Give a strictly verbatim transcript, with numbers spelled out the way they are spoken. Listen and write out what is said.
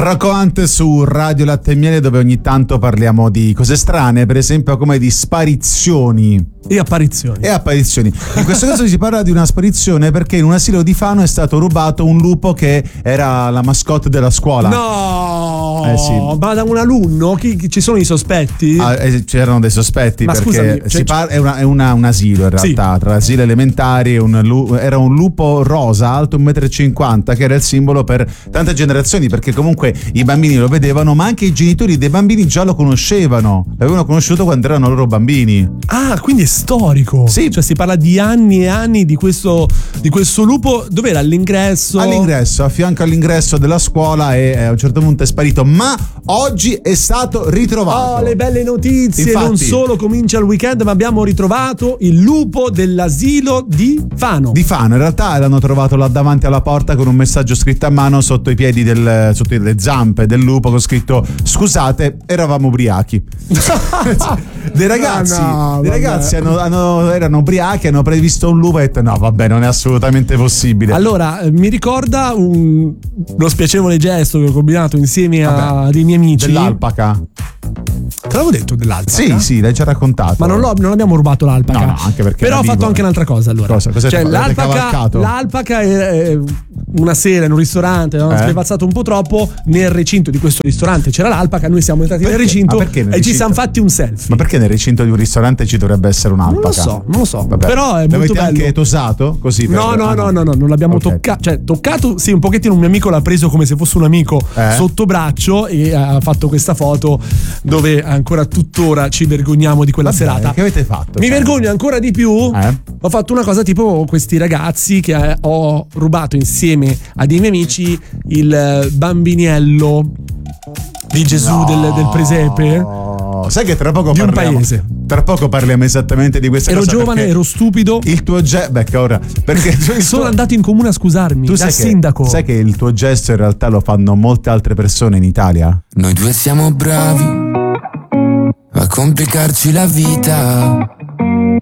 Rocco Hunt su Radio Latte e Miele, dove ogni tanto parliamo di cose strane, per esempio come di sparizioni. E apparizioni. E apparizioni. In questo caso si parla di una sparizione perché in un asilo di Fano è stato rubato un lupo che era la mascotte della scuola. No! Eh sì. Ma da un alunno? Chi, chi- ci sono i sospetti? Ah, eh, c'erano dei sospetti. Ma perché scusami, si cioè- par- è, una- è una- un asilo in realtà, Sì. tra asili elementari e un lu- era un lupo rosa alto un metro e cinquanta che era il simbolo per tante generazioni, perché comunque i bambini lo vedevano, ma anche i genitori dei bambini già lo conoscevano, l'avevano conosciuto quando erano loro bambini. Ah, quindi è storico. Sì. Cioè si parla di anni e anni di questo, di questo lupo. Dov'era all'ingresso? All'ingresso, a fianco all'ingresso della scuola, e eh, a un certo punto è sparito, ma oggi è stato ritrovato. Oh, le belle notizie. Infatti- Non solo comincia il weekend, ma abbiamo ritrovato il lupo dell'asilo di Fano. Di Fano, in realtà l'hanno trovato là davanti alla porta con un messaggio scritto a mano sotto i piedi del, sotto le zampe del lupo, con scritto: scusate, eravamo ubriachi. Dei ragazzi, Ah, no, dei vabbè. ragazzi hanno, hanno- erano ubriachi, hanno previsto un lupo e detto: no, vabbè, non è assolutamente possibile. Allora, eh, mi ricorda un, uno spiacevole gesto che ho combinato insieme a Vabbè, dei miei amici. Dell'alpaca. Te l'avevo detto dell'alpaca? Sì, sì, l'hai già raccontato. Ma non, l'ho- non abbiamo rubato l'alpaca. No, no, anche perché Però era ho fatto vivo, anche eh. un'altra cosa allora. Cosa? Cos'è Cioè, fatto? L'avete l'alpaca, cavalcato? l'alpaca è, è una sera in un ristorante, avevamo Eh? spevazzato un po' troppo. Nel recinto di questo ristorante c'era l'alpaca, noi siamo entrati Perché? nel recinto Ma perché nel e ci recinto? siamo fatti un selfie. Ma perché nel recinto di un ristorante ci dovrebbe essere un'alpaca? Non lo so, non lo so. Vabbè. Però è molto L'avete bello. anche tosato? Così per- No, no, ah, no, no, no, non l'abbiamo Ok. toccato. Cioè, toccato, sì, un pochettino un mio amico l'ha preso come se fosse un amico Eh? sotto braccio e ha fatto questa foto dove ancora tuttora ci vergogniamo di quella Vabbè, serata. che avete fatto? Mi Cioè? vergogno ancora di più. Eh? Ho fatto una cosa tipo questi ragazzi che eh, ho rubato insieme a dei miei amici il eh, bambiniello di Gesù No. del, del presepe. Sai che tra poco Di un parliamo paese. Tra poco parliamo esattamente di questa Ero cosa. giovane, perché ero stupido. il tuo gesto, becca ora, perché il Sono tuo- andato in comune a scusarmi tu dal sai che, sindaco. sai che il tuo gesto in realtà lo fanno molte altre persone in Italia? Noi due siamo bravi a complicarci la vita.